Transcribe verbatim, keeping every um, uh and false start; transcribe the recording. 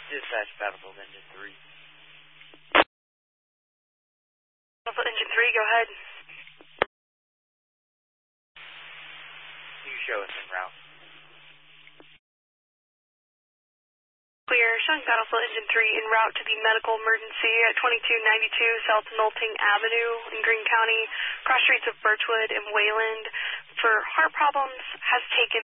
Dispatch Battlefield Engine three. Battlefield Engine three, go ahead. You show us en route. Clear, showing Battlefield Engine three en route to the medical emergency at twenty-two ninety-two South Nolting Avenue in Greene County, cross streets of Birchwood and Wayland for heart problems, has taken